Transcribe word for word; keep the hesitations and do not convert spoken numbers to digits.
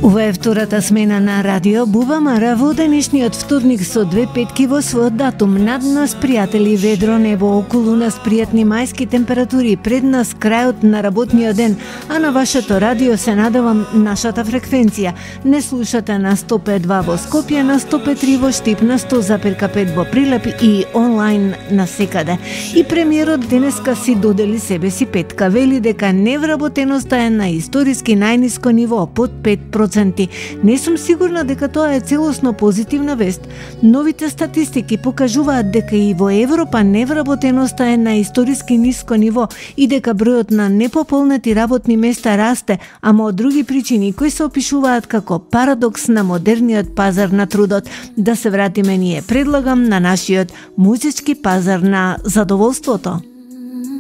Ова е втората смена на Радио Буба Мара во денешниот вторник со две петки во својот датум. Над нас, пријатели, ведро небо, околу нас пријатни мајски температури, пред нас крајот на работниот ден, а на вашето радио се надевам нашата фреквенција. Не слушате на сто пет и два во Скопје, на сто пет и три во Штип, на сто запир пет во Прилеп и онлайн на секаде. И премиерот денеска си додели себе си петка. Вели дека невработеноста е на историски најниско ниво, под пет проценти. Не сум сигурна дека тоа е целосно позитивна вест. Новите статистики покажуваат дека и во Европа невработеноста е на историски ниско ниво и дека бројот на непополнети работни места расте, ама од други причини кои се опишуваат како парадокс на модерниот пазар на трудот. Да се вратиме ние, предлагам, на нашиот музички пазар на задоволството.